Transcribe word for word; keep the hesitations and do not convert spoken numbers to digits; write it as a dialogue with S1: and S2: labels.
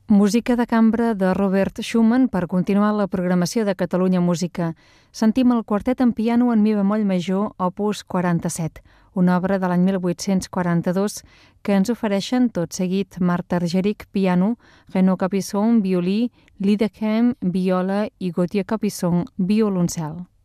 S1: Música de cambra de Robert Schumann per continuar la programació de Catalunya Música. Sentim el quartet en piano en mi bemoll major, opus quaranta-set, una obra de l'any mil vuit-cents quaranta-dos que ens ofereixen tot seguit Marta Argerich, piano, Renaud Capisson, violí, Liederkheim, viola i Gauthier Capisson, violoncel.